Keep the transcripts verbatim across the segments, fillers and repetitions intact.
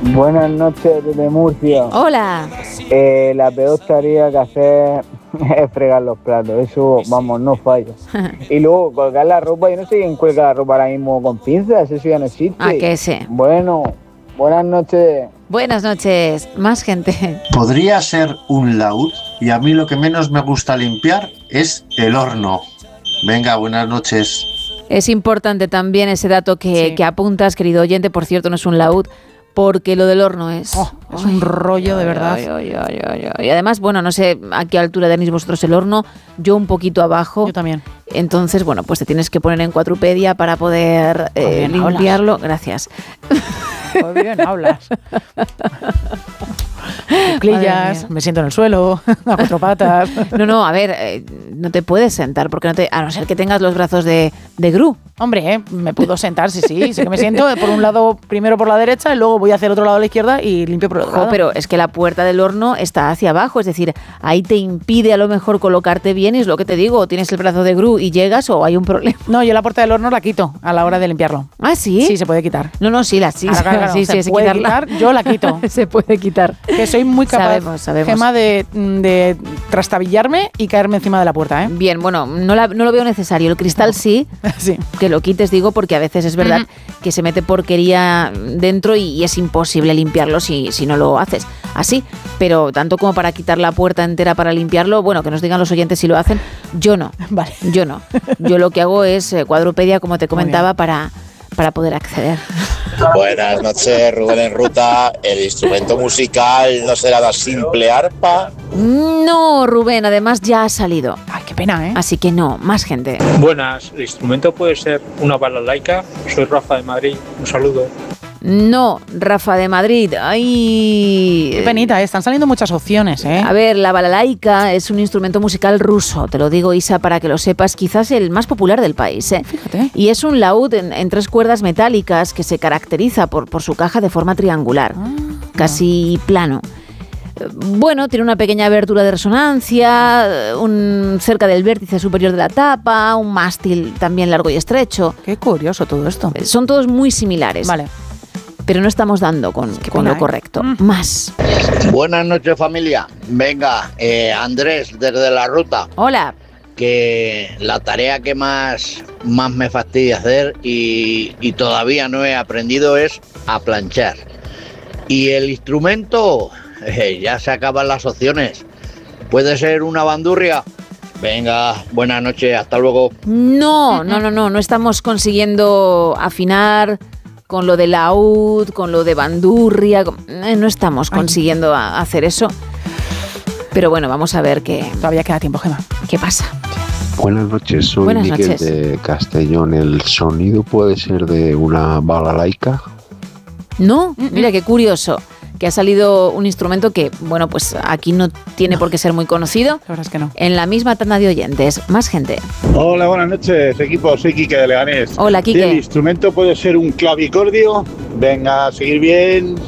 Buenas noches desde Murcia. Hola. Eh, la peor tarea que hacer es fregar los platos. Eso, vamos, no falla. Y luego colgar la ropa. Yo no sé quién cuelga la ropa ahora mismo con pinzas. Eso ya no existe. Ah, que sí. Bueno, buenas noches. Buenas noches. Más gente. Podría ser un laúd y a mí lo que menos me gusta limpiar es el horno. Venga, buenas noches. Es importante también ese dato que, Sí. que apuntas, querido oyente. Por cierto, no es un laúd, porque lo del horno es... Oh, es un rollo de verdad. Ay, ay, ay, ay, ay. Y además, bueno, no sé a qué altura tenéis vosotros el horno. Yo un poquito abajo. Yo también. Entonces, bueno, pues te tienes que poner en Cuatrupedia para poder eh, bien limpiarlo. hablas. Gracias. Muy bien, hablas. Madre Cuclillas, mía. me siento en el suelo, a cuatro patas. No, no, a ver, eh, no te puedes sentar, porque no te, a no ser que tengas los brazos de, de Gru. Hombre, ¿eh? me puedo sentar, sí, sí. Sí que me siento por un lado, primero por la derecha, y luego voy hacia el otro lado a la izquierda y limpio por el otro Jo, lado. pero es que la puerta del horno está hacia abajo, es decir, ahí te impide a lo mejor colocarte bien, y es lo que te digo, o tienes el brazo de Gru y llegas o hay un problema. No, yo la puerta del horno la quito a la hora de limpiarlo. ¿Ah, sí? Sí, se puede quitar. No, no, sí, la, sí, Ahora, claro, claro, sí, se sí, sí, puede quitarla. quitar, yo la quito. Se puede quitar. Que soy muy capaz, Sabemos, sabemos. Gemma, de, de trastabillarme y caerme encima de la puerta, ¿eh? Bien, bueno, no, la- no lo veo necesario. El cristal sí, Sí. que lo quites, digo, porque a veces es verdad que se mete porquería dentro y, y es imposible limpiarlo si, si no lo haces así. Pero tanto como para quitar la puerta entera para limpiarlo, bueno, que nos digan los oyentes si lo hacen, yo no. Vale. Yo no. Yo lo que hago es eh, Cuadrupedia, como te comentaba, bien. para, para poder acceder. Buenas noches, Rubén en Ruta. El instrumento musical no será la simple arpa. No, Rubén, además ya ha salido. Ay, qué pena, ¿eh? Así que no, más gente. Buenas, el instrumento puede ser una balalaika. Soy Rafa de Madrid, un saludo. No, Rafa de Madrid. Ay. Qué penita, ¿eh? Están saliendo muchas opciones, ¿eh? A ver, la balalaika es un instrumento musical ruso, te lo digo, Isa, para que lo sepas, quizás el más popular del país, ¿eh? Fíjate. Y es un laúd en, en tres cuerdas metálicas que se caracteriza por, por su caja de forma triangular, Ah. casi plano. Eh, Bueno, tiene una pequeña abertura de resonancia, eh, un, cerca del vértice superior de la tapa, un mástil también largo y estrecho. Qué curioso todo esto. Eh, Son todos muy similares, Vale. pero no estamos dando con, Qué con pena, lo ¿eh? correcto. Mm. Más. Buenas noches, familia. Venga, eh, Andrés, desde la Ruta. Hola. Que la tarea que más, más me fastidia hacer y, y todavía no he aprendido es a planchar. Y el instrumento, eh, ya se acaban las opciones. Puede ser una bandurria. Venga, buenas noches, hasta luego. No, no, no, no, no estamos consiguiendo afinar con lo de laúd, con lo de bandurria, con- eh, no estamos consiguiendo a- hacer eso. Pero bueno, vamos a ver qué, Todavía queda tiempo, Gemma. qué pasa. Buenas noches, soy Buenas Miguel noches. de Castellón. ¿El sonido puede ser de una balalaika? No, mira qué curioso, que ha salido un instrumento que, bueno, pues aquí no tiene por qué ser muy conocido. La verdad es que no. En la misma tanda de oyentes, más gente. Hola, buenas noches, equipo. Soy Quique de Leganés. Hola, Quique. El instrumento puede ser un clavicordio. Venga, a seguir bien.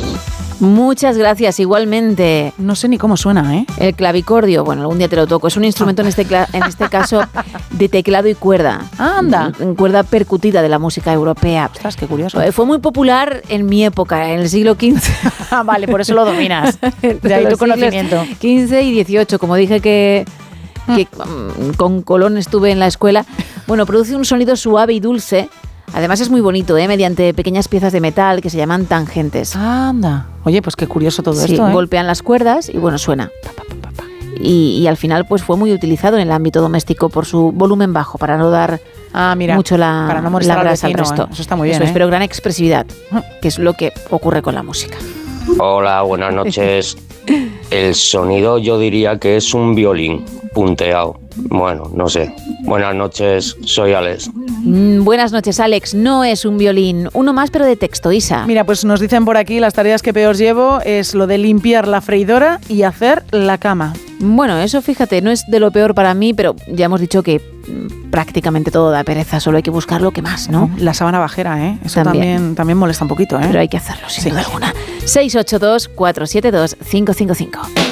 Muchas gracias, igualmente. No sé ni cómo suena, ¿eh? El clavicordio, bueno, algún día te lo toco. Es un instrumento en este, cla- en este caso de teclado y cuerda. Anda. Mm, Cuerda percutida de la música europea. Ostras, qué curioso. Eh, Fue muy popular en mi época, en el siglo quince. Ah, vale, por eso lo dominas. De ahí Los tu conocimiento. siglos quince y dieciocho, como dije que, que mm, con Colón estuve en la escuela. Bueno, produce un sonido suave y dulce. Además es muy bonito, ¿eh? Mediante pequeñas piezas de metal que se llaman tangentes. Anda. Oye, pues qué curioso todo Sí, esto, ¿eh? golpean las cuerdas y bueno, suena. Pa, pa, pa, pa, pa. Y, y al final pues fue muy utilizado en el ámbito doméstico por su volumen bajo, para no dar Ah, mira. mucho la, para no molestar la al grasa al vecino, resto. ¿eh? Eso está muy bien, Eso es, ¿eh? pero gran expresividad, que es lo que ocurre con la música. Hola, buenas noches. El sonido yo diría que es un violín punteado. Bueno, no sé. Buenas noches, soy Alex. Mm, buenas noches, Alex. No es un violín. Uno más, pero de texto, Isa. Mira, pues nos dicen por aquí, las tareas que peor llevo es lo de limpiar la freidora y hacer la cama. Bueno, eso fíjate, no es de lo peor para mí, pero ya hemos dicho que mm, prácticamente todo da pereza, solo hay que buscar lo que más, ¿no? La sábana bajera, ¿eh? Eso También. también, también molesta un poquito, ¿eh? Pero hay que hacerlo, sin Sí. duda alguna. seis ocho dos, cuatro siete dos, cinco cinco cinco.